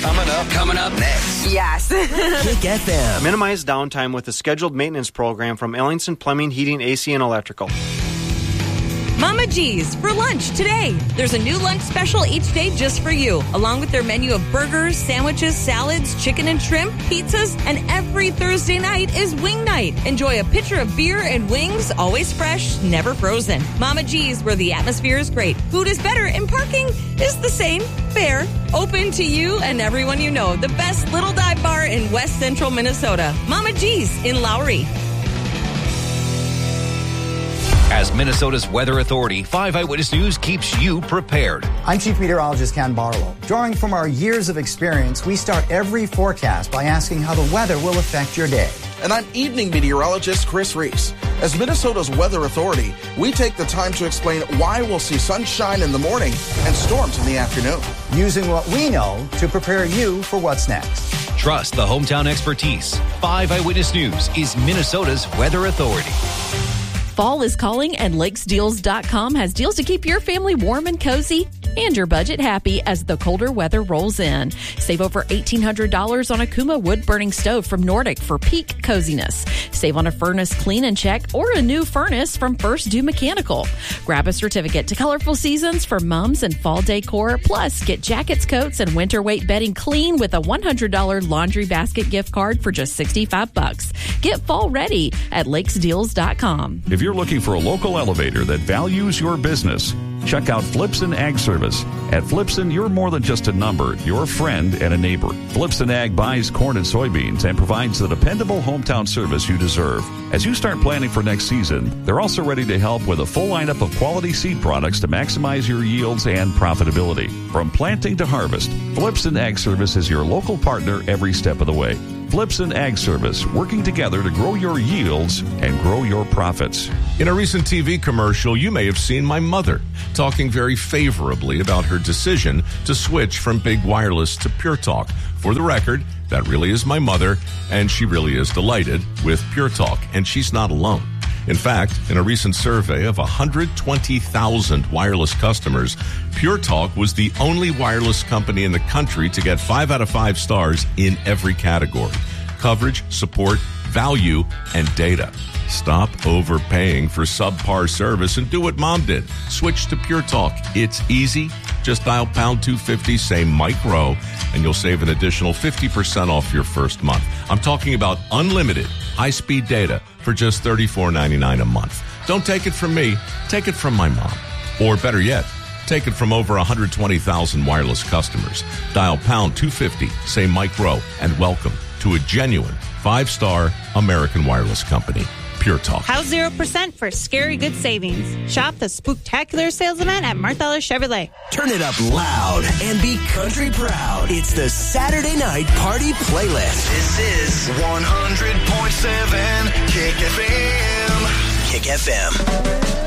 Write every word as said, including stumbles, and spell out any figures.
Coming up. Coming up next. Yes. Kick F M. Minimize downtime with a scheduled maintenance program from Ellingson Plumbing, Heating, A C, and Electrical. Mama G's for lunch today. There's a new lunch special each day just for you, along with their menu of burgers, sandwiches, salads, chicken and shrimp, pizzas, and every Thursday night is wing night. Enjoy a pitcher of beer and wings, always fresh, never frozen. Mama G's, where the atmosphere is great, food is better, and parking is the same. Fair. Open to you and everyone you know. The best little dive bar in West Central Minnesota. Mama G's in Lowry. As Minnesota's weather authority, five Eyewitness News keeps you prepared. I'm Chief Meteorologist Ken Barlow. Drawing from our years of experience, we start every forecast by asking how the weather will affect your day. And I'm evening meteorologist Chris Reese. As Minnesota's weather authority, we take the time to explain why we'll see sunshine in the morning and storms in the afternoon. Using what we know to prepare you for what's next. Trust the hometown expertise. five Eyewitness News is Minnesota's weather authority. Fall is calling, and lakes deals dot com has deals to keep your family warm and cozy and your budget happy as the colder weather rolls in. Save over eighteen hundred dollars on a Kuma wood-burning stove from Nordic for peak coziness. Save on a furnace clean and check or a new furnace from First Do Mechanical. Grab a certificate to Colorful Seasons for mums and fall decor. Plus, get jackets, coats, and winter weight bedding clean with a one hundred dollars laundry basket gift card for just sixty-five bucks. Get fall ready at lakes deals dot com. If you're looking for a local elevator that values your business, check out Flipson Ag Service. At Flipson, you're more than just a number. You're a friend and a neighbor. Flipson Ag buys corn and soybeans and provides the dependable hometown service you deserve. As you start planning for next season, they're also ready to help with a full lineup of quality seed products to maximize your yields and profitability. From planting to harvest, Flipson Ag Service is your local partner every step of the way. Flipson Ag Service, working together to grow your yields and grow your profits. In a recent T V commercial, you may have seen my mother talking very favorably about her decision to switch from Big Wireless to Pure Talk. For the record, that really is my mother, and she really is delighted with Pure Talk, and she's not alone. In fact, in a recent survey of one hundred twenty thousand wireless customers, Pure Talk was the only wireless company in the country to get five out of five stars in every category: coverage, support, value, and data. Stop overpaying for subpar service and do what Mom did. Switch to Pure Talk. It's easy. Just dial pound two fifty, say Mike Rowe, and you'll save an additional fifty percent off your first month. I'm talking about unlimited high-speed data for just thirty-four ninety-nine a month. Don't take it from me. Take it from my mom. Or better yet, take it from over one hundred twenty thousand wireless customers. Dial pound two fifty, say Mike Rowe, and welcome to a genuine five-star American wireless company. Pure Talk. How's zero percent for scary good savings? Shop the Spooktacular sales event at Martella Chevrolet. Turn it up loud and be country proud. It's the Saturday Night Party Playlist. This is one hundred point seven Kick F M. Kick F M.